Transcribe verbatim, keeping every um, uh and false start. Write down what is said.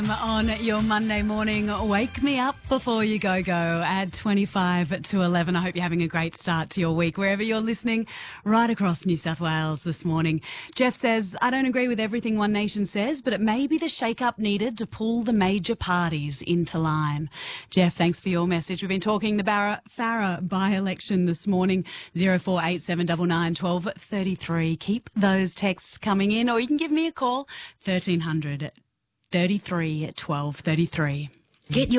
On your Monday morning, wake me up before you go go at twenty-five to eleven. I hope you're having a great start to your week wherever you're listening right across New South Wales this morning. Jeff says, I don't agree with everything One Nation says, but it may be the shake-up needed to pull the major parties into line. Jeff, thanks for your message. We've been talking the Barra Farah by-election this morning, zero four eight seven nine nine one two three three. Keep those texts coming in, or you can give me a call, thirteen hundred thirty-three twelve thirty-three. Get your